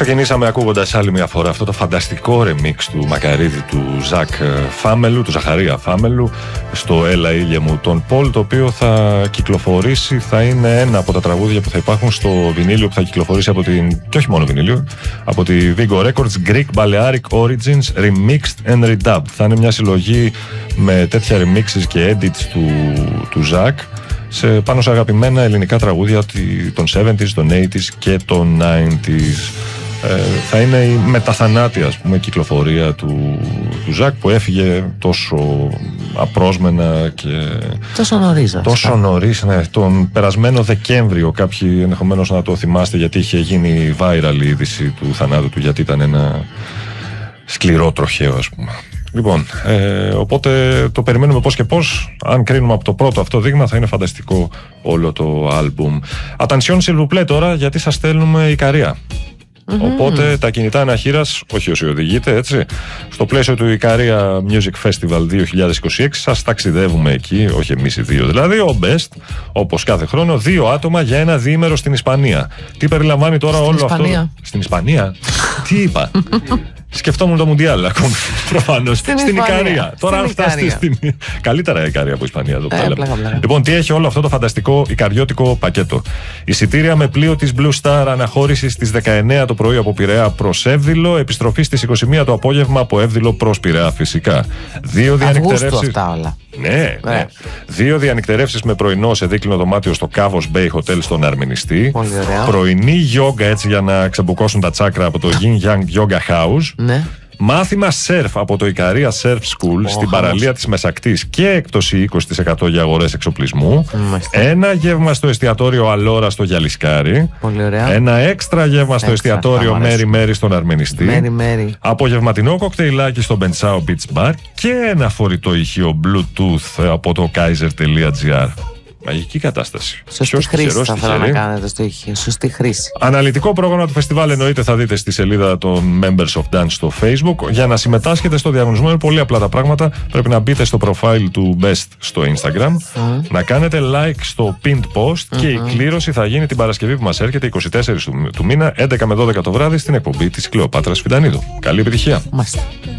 Ξεκινήσαμε ακούγοντας άλλη μια φορά αυτό το φανταστικό remix του Μακαρίδη του Ζακ Φάμελου, του Ζαχαρία Φάμελου, στο Έλα Ήλιε μου τον Πολ, το οποίο θα κυκλοφορήσει, θα είναι ένα από τα τραγούδια που θα υπάρχουν στο βινίλιο που θα κυκλοφορήσει από την, και όχι μόνο βινίλιο, από τη Vigo Records, Greek Balearic Origins Remixed and Redubbed. Θα είναι μια συλλογή με τέτοια remixes και edits του Ζακ πάνω σε αγαπημένα ελληνικά τραγούδια των 70s, των 80s και των 90s. Θα είναι η μεταθανάτια, ας πούμε, κυκλοφορία του Ζακ, που έφυγε τόσο απρόσμενα και τόσο νωρίς, ναι, τον περασμένο Δεκέμβριο. Κάποιοι ενδεχομένως να το θυμάστε, γιατί είχε γίνει viral η είδηση του θανάτου του, γιατί ήταν ένα σκληρό τροχαίο, ας πούμε. Λοιπόν, οπότε το περιμένουμε πώς και πώς. Αν κρίνουμε από το πρώτο αυτό δείγμα, θα είναι φανταστικό όλο το άλμπουμ. Attention s'il vous plaît τώρα, γιατί σας στέλνουμε Ικαρία. Οπότε τα κινητά αναχείρας, όχι όσοι οδηγείτε, έτσι, στο πλαίσιο του Ικαρία Music Festival 2026 σας ταξιδεύουμε εκεί, όχι εμείς οι δύο δηλαδή, ο Best, όπως κάθε χρόνο, 2 άτομα για ένα διήμερο στην Ισπανία. Τι περιλαμβάνει τώρα όλο αυτό? Στην Ισπανία? Τι είπα? Σκεφτόμουν το Μουντιάλ ακόμη, προφανώς. Στην Ικαρία. Τώρα αν φτάσει στην. Καλύτερα η Ικαρία από Ισπανία εδώ πέρα. Λοιπόν, τι έχει όλο αυτό το φανταστικό ικαριώτικο πακέτο? Εισιτήρια με πλοίο της Blue Star, αναχώρηση στις 19 το πρωί από Πειραιά προς Εύδηλο, επιστροφή στις 21 το απόγευμα από Εύδηλο προς Πειραιά, φυσικά. 2 διανυκτερεύσεις. Αυτά όλα. Ναι. 2 διανυκτερεύσεις με πρωινό σε δίκλινο δωμάτιο στο Cavos Bay Hotel στον Αρμενιστή. Πολύ ωραία. Πρωινή γιόγκα, έτσι, για να ξεμπουκώσουν τα τσάκρα, από το Yin Yang Yoga House. Ναι. Μάθημα σερφ από το Ικαρία Surf School στην παραλία της Μεσακτής και έκπτωση 20% για αγορές εξοπλισμού. Ένα γεύμα στο εστιατόριο Αλόρα στο Γιαλισκάρι. Πολύ ωραία. Ένα έξτρα γεύμα στο εστιατόριο Μέρι Μέρι στον Αρμενιστή. Μέρι. Απογευματινό κοκτέιλάκι στο Μπεντσάο Beach Bar και ένα φορητό ηχείο Bluetooth από το kaiser.gr. Μαγική κατάσταση. Σωστή χρήση θα θέλω να κάνετε στο ηχείο. Σωστή χρήση. Αναλυτικό πρόγραμμα του φεστιβάλ εννοείται θα δείτε στη σελίδα των Members of Dance στο Facebook. Για να συμμετάσχετε στο διαγωνισμό είναι πολύ απλά τα πράγματα. Πρέπει να μπείτε στο profile του Best στο Instagram, να κάνετε like στο pinned post και η κλήρωση θα γίνει την Παρασκευή που μας έρχεται, 24 του μήνα, 11 με 12 το βράδυ, στην εκπομπή της Κλεοπάτρας Φιντανίδου. Καλή επιτυχία. Μάλιστα.